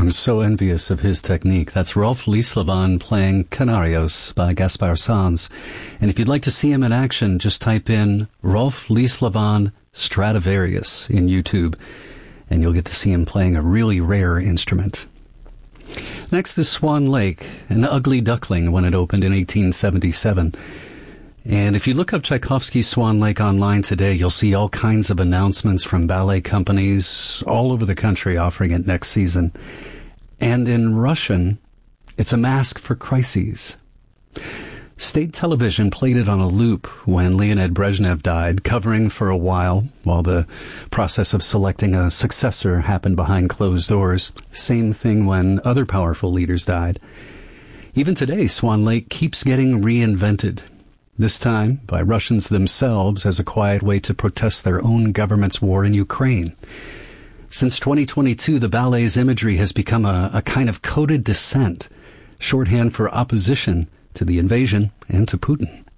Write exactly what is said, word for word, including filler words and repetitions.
I'm so envious of his technique. That's Rolf Lieslevan playing Canarios by Gaspar Sanz. And if you'd like to see him in action, just type in Rolf Lieslevan Stradivarius in YouTube, and you'll get to see him playing a really rare instrument. Next is Swan Lake, an ugly duckling when it opened in eighteen seventy-seven. And if you look up Tchaikovsky's Swan Lake online today, you'll see all kinds of announcements from ballet companies all over the country offering it next season. And in Russian, it's a mask for crises. State television played it on a loop when Leonid Brezhnev died, covering for a while while the process of selecting a successor happened behind closed doors. Same thing when other powerful leaders died. Even today, Swan Lake keeps getting reinvented. This time by Russians themselves as a quiet way to protest their own government's war in Ukraine. Since twenty twenty-two, the ballet's imagery has become a, a kind of coded dissent, shorthand for opposition to the invasion and to Putin.